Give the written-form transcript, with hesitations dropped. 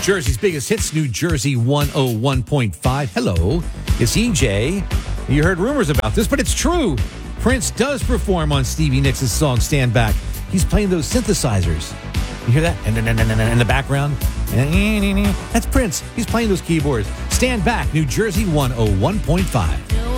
Jersey's biggest hits, New Jersey 101.5. Hello, it's EJ. You heard rumors about this, but it's true. Prince does perform on Stevie Nicks' song Stand Back. He's playing those synthesizers. You hear that? In the background? That's Prince. He's playing those keyboards. Stand Back, New Jersey 101.5.